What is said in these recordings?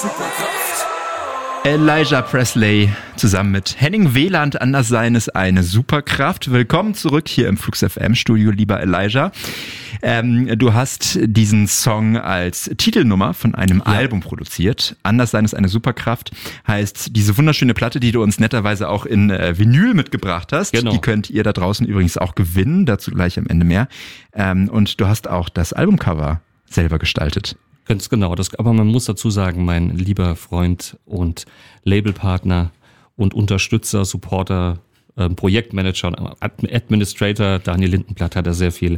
Elijah Presley zusammen mit Henning Wieland, Anders sein ist eine Superkraft. Willkommen zurück hier im Flux FM Studio, lieber Elijah. Du hast diesen Song als Titelnummer von einem Album produziert. Anders sein ist eine Superkraft heißt diese wunderschöne Platte, die du uns netterweise auch in Vinyl mitgebracht hast. Genau. Die könnt ihr da draußen übrigens auch gewinnen, dazu gleich am Ende mehr. Und du hast auch das Albumcover selber gestaltet. Ganz genau, aber man muss dazu sagen, mein lieber Freund und Labelpartner und Unterstützer, Supporter, Projektmanager und Administrator Daniel Lindenblatt hat da sehr viel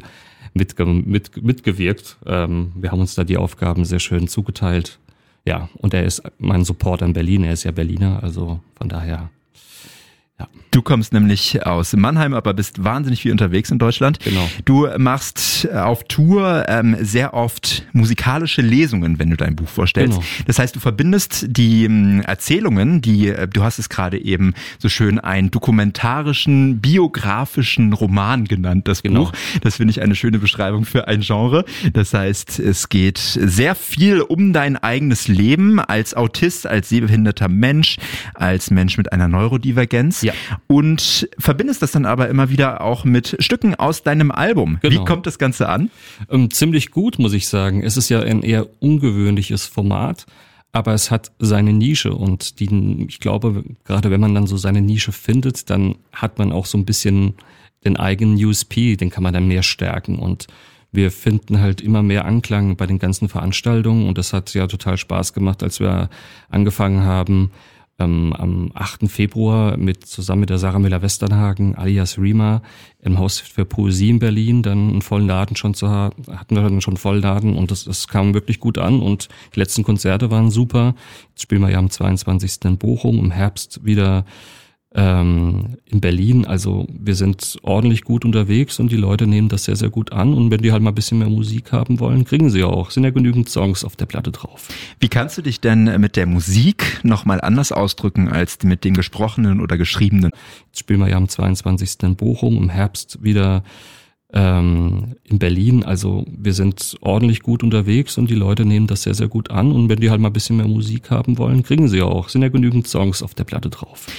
mitgewirkt. Wir haben uns da die Aufgaben sehr schön zugeteilt. Ja, und er ist mein Supporter in Berlin, er ist ja Berliner, also von daher... Ja. Du kommst nämlich aus Mannheim, aber bist wahnsinnig viel unterwegs in Deutschland. Genau. Du machst auf Tour sehr oft musikalische Lesungen, wenn du dein Buch vorstellst. Genau. Das heißt, du verbindest die Erzählungen, du hast es gerade eben so schön einen dokumentarischen, biografischen Roman genannt, das Buch. Das finde ich eine schöne Beschreibung für ein Genre. Das heißt, es geht sehr viel um dein eigenes Leben als Autist, als sehbehinderter Mensch, als Mensch mit einer Neurodivergenz. Ja. Und verbindest das dann aber immer wieder auch mit Stücken aus deinem Album. Genau. Wie kommt das Ganze an? Ziemlich gut, muss ich sagen. Es ist ja ein eher ungewöhnliches Format, aber es hat seine Nische und ich glaube, gerade wenn man dann so seine Nische findet, dann hat man auch so ein bisschen den eigenen USP, den kann man dann mehr stärken und wir finden halt immer mehr Anklang bei den ganzen Veranstaltungen und das hat ja total Spaß gemacht, als wir angefangen haben, am 8. Februar zusammen mit der Sarah Müller-Westernhagen alias Rima im Haus für Poesie in Berlin dann einen vollen Laden hatten wir dann schon einen vollen Laden und das kam wirklich gut an und die letzten Konzerte waren super. Jetzt spielen wir ja am 22. in Bochum, im Herbst wieder in Berlin, also wir sind ordentlich gut unterwegs und die Leute nehmen das sehr, sehr gut an und wenn die halt mal ein bisschen mehr Musik haben wollen, kriegen sie auch. Sind ja genügend Songs auf der Platte drauf. Wie kannst du dich denn mit der Musik nochmal anders ausdrücken als mit dem Gesprochenen oder Geschriebenen? Jetzt spielen wir ja am 22. in Bochum, im Herbst wieder in Berlin, also wir sind ordentlich gut unterwegs und die Leute nehmen das sehr, sehr gut an und wenn die halt mal ein bisschen mehr Musik haben wollen, kriegen sie auch. Sind ja genügend Songs auf der Platte drauf.